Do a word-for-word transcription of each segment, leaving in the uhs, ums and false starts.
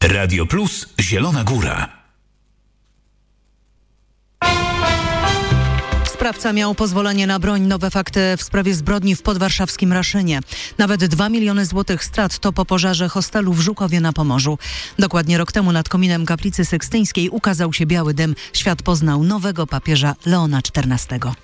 Radio Plus Zielona Góra. Sprawca miał pozwolenie na broń. Nowe fakty w sprawie zbrodni w podwarszawskim Raszynie. Nawet dwa miliony złotych strat to po pożarze hostelu w Żukowie na Pomorzu. Dokładnie rok temu nad kominem kaplicy sykstyńskiej ukazał się biały dym. Świat poznał nowego papieża Leona czternastego.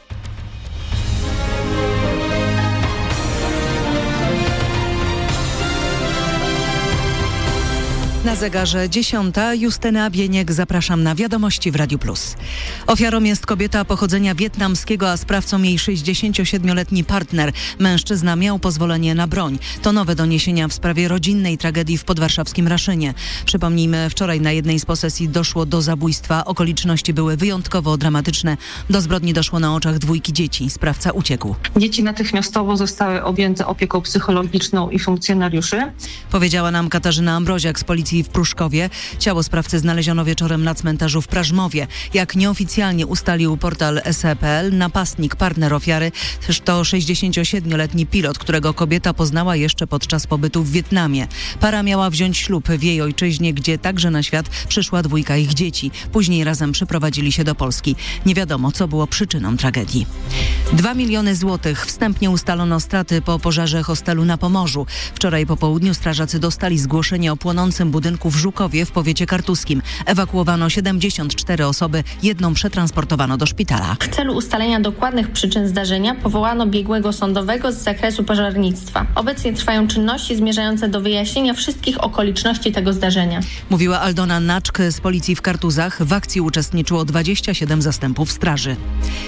Na zegarze dziesiąta. Justyna Bieniek, zapraszam na wiadomości w Radiu Plus. Ofiarą jest kobieta pochodzenia wietnamskiego, a sprawcą jej sześćdziesięciosiedmioletni partner. Mężczyzna miał pozwolenie na broń. To nowe doniesienia w sprawie rodzinnej tragedii w podwarszawskim Raszynie. Przypomnijmy, wczoraj na jednej z posesji doszło do zabójstwa. Okoliczności były wyjątkowo dramatyczne. Do zbrodni doszło na oczach dwójki dzieci. Sprawca uciekł. Dzieci natychmiastowo zostały objęte opieką psychologiczną i funkcjonariuszy. Powiedziała nam Katarzyna Ambroziak z policji w Pruszkowie. Ciało sprawcy znaleziono wieczorem na cmentarzu w Prażmowie. Jak nieoficjalnie ustalił portal S E kropka P L, napastnik, partner ofiary, to sześćdziesięciosiedmioletni pilot, którego kobieta poznała jeszcze podczas pobytu w Wietnamie. Para miała wziąć ślub w jej ojczyźnie, gdzie także na świat przyszła dwójka ich dzieci. Później razem przyprowadzili się do Polski. Nie wiadomo, co było przyczyną tragedii. Dwa miliony złotych. Wstępnie ustalono straty po pożarze hostelu na Pomorzu. Wczoraj po południu strażacy dostali zgłoszenie o płonącym budynku w Żukowie w powiecie kartuskim. Ewakuowano siedemdziesiąt cztery osoby, jedną przetransportowano do szpitala. W celu ustalenia dokładnych przyczyn zdarzenia powołano biegłego sądowego z zakresu pożarnictwa. Obecnie trwają czynności zmierzające do wyjaśnienia wszystkich okoliczności tego zdarzenia. Mówiła Aldona Naczk z policji w Kartuzach. W akcji uczestniczyło dwadzieścia siedem zastępów straży.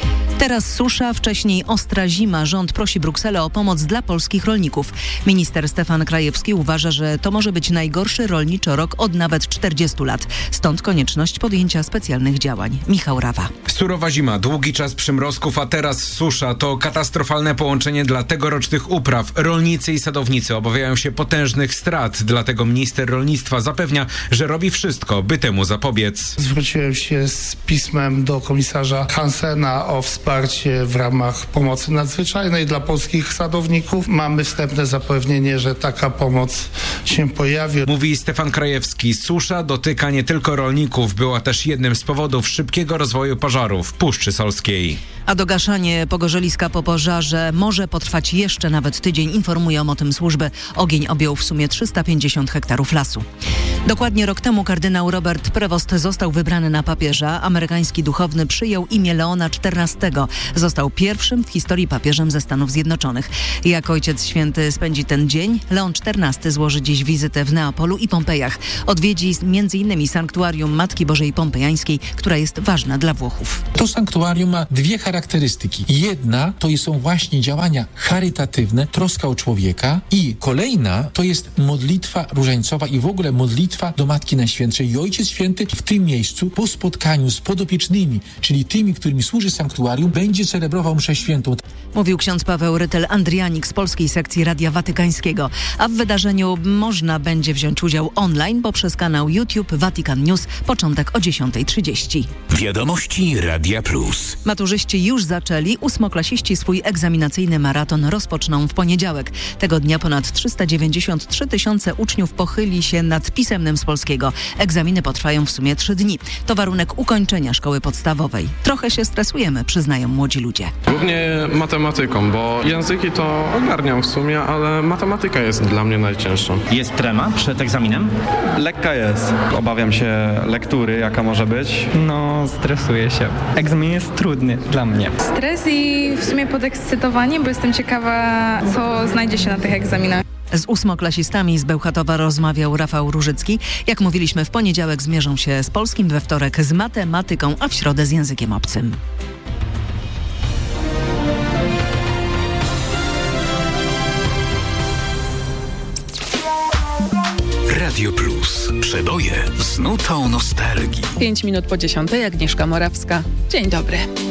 Teraz susza, wcześniej ostra zima. Rząd prosi Brukselę o pomoc dla polskich rolników. Minister Stefan Krajewski uważa, że to może być najgorszy rolniczy rok od nawet czterdziestu lat. Stąd konieczność podjęcia specjalnych działań. Michał Rawa. Surowa zima, długi czas przymrozków, a teraz susza. To katastrofalne połączenie dla tegorocznych upraw. Rolnicy i sadownicy obawiają się potężnych strat. Dlatego minister rolnictwa zapewnia, że robi wszystko, by temu zapobiec. Zwróciłem się z pismem do komisarza Hansena o wsparcie w ramach pomocy nadzwyczajnej dla polskich sadowników. Mamy wstępne zapewnienie, że taka pomoc się pojawi. Mówi Stefan Krajewski. Susza dotyka nie tylko rolników. Była też jednym z powodów szybkiego rozwoju pożarów w Puszczy Solskiej. A dogaszanie pogorzeliska po pożarze może potrwać jeszcze nawet tydzień. Informują o tym służby. Ogień objął w sumie trzysta pięćdziesiąt hektarów lasu. Dokładnie rok temu kardynał Robert Prevost został wybrany na papieża. Amerykański duchowny przyjął imię Leona czternastego. Został pierwszym w historii papieżem ze Stanów Zjednoczonych. Jak Ojciec Święty spędzi ten dzień? Leon czternasty złoży dziś wizytę w Neapolu i Pompejach. Odwiedzi między innymi sanktuarium Matki Bożej Pompejańskiej, która jest ważna dla Włochów. To sanktuarium ma dwie charakterystyki. Jedna to są właśnie działania charytatywne, troska o człowieka, i kolejna to jest modlitwa różańcowa i w ogóle modlitwa do Matki Najświętszej. I Ojciec Święty w tym miejscu po spotkaniu z podopiecznymi, czyli tymi, którymi służy sanktuarium, będzie celebrował mszę świętą. Mówił ksiądz Paweł Rytel-Andrianik z polskiej sekcji Radia Watykańskiego. A w wydarzeniu można będzie wziąć udział online poprzez kanał YouTube Vatican News. Początek o dziesiąta trzydzieści. Wiadomości Radia Plus. Maturzyści już zaczęli. Ósmoklasiści swój egzaminacyjny maraton rozpoczną w poniedziałek. Tego dnia ponad trzysta dziewięćdziesiąt trzy tysiące uczniów pochyli się nad pisemnym z polskiego. Egzaminy potrwają w sumie trzy dni. To warunek ukończenia szkoły podstawowej. Trochę się stresujemy, przyznają młodzi ludzie. Głównie matematyką, bo języki to ogarniam w sumie, ale matematyka jest dla mnie najcięższa. Jest trema przed egzaminem? Lekka jest. Obawiam się lektury, jaka może być. No, stresuję się. Egzamin jest trudny dla mnie. Stres i w sumie podekscytowanie, bo jestem ciekawa, co znajdzie się na tych egzaminach. Z ósmoklasistami z Bełchatowa rozmawiał Rafał Różycki. Jak mówiliśmy, w poniedziałek zmierzą się z polskim, we wtorek z matematyką, a w środę z językiem obcym. Radio Plus. Przeboje z nutą nostalgii. Pięć minut po dziesiątej. Agnieszka Morawska. Dzień dobry.